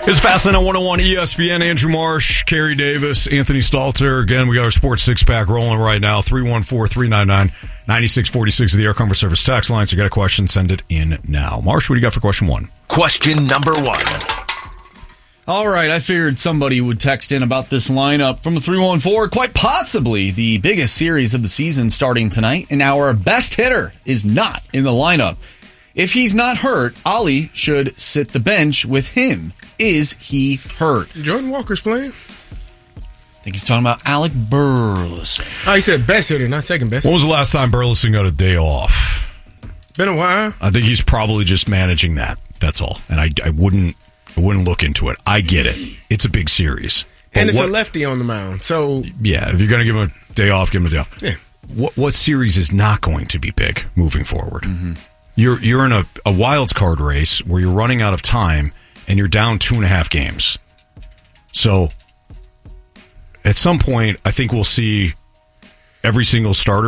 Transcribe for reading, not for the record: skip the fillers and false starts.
It's Fastlane on 101 ESPN. Andrew Marsh, Kerry Davis, Anthony Stalter. Again, we got our sports six-pack rolling right now. 314-399-9646 is the Air Comfort Service text line. So you got a question, send it in now. Marsh, what do you got for question one? Question number one. All right, I figured somebody would text in about this lineup from the 314. Quite possibly the biggest series of the season starting tonight, and our best hitter is not in the lineup. If he's not hurt, Ollie should sit the bench with him. Is he hurt? Jordan Walker's playing. I think he's talking about Alec Burleson. Oh, he said best hitter, not second best. When was the last time Burleson got a day off? Been a while. I think he's probably just managing that. That's all. And I wouldn't look into it. I get it. It's a big series. But And it's a lefty on the mound. So yeah, if you're going to give him a day off, give him a day off. Yeah. What series is not going to be big moving forward? Mm-hmm. You're in a wild card race where you're running out of time and you're down 2.5 games. So at some point, I think we'll see every single starter